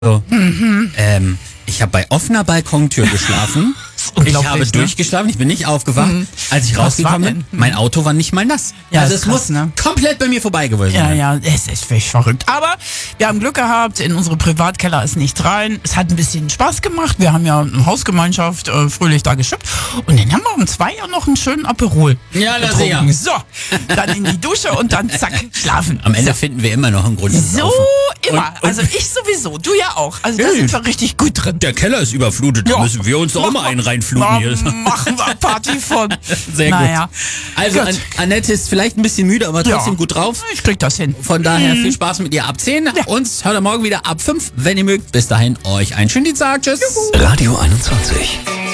Ich habe bei offener Balkontür geschlafen. Ich habe durchgeschlafen, ich bin nicht aufgewacht. Als ich rausgekommen bin, mein Auto war nicht mal nass. Ja, also ist es krass, muss komplett bei mir vorbei gewesen sein. Ja, es ist wirklich verrückt. Aber wir haben Glück gehabt, in unsere Privatkeller ist nichts rein. Es hat ein bisschen Spaß gemacht. Wir haben ja eine Hausgemeinschaft fröhlich da geschippt. Und dann haben wir um 2 ja noch einen schönen Aperol getrunken. So, dann in die Dusche und dann zack, schlafen. Am Ende finden wir immer noch einen Grund zum So, Saufen. immer. Also ich sowieso, du ja auch. Also da sind wir richtig gut drin. Der Keller ist überflutet, da müssen wir uns doch auch mal einen reinfluten hier. Machen wir Party von. Sehr naja. gut. Also Annette ist vielleicht ein bisschen müde, aber trotzdem gut drauf. Ich krieg das hin. Von daher viel Spaß mit ihr ab 10. Uns hört ihr morgen wieder ab 5, wenn ihr mögt. Bis dahin euch einen schönen Dienstag. Tschüss. Radio 21.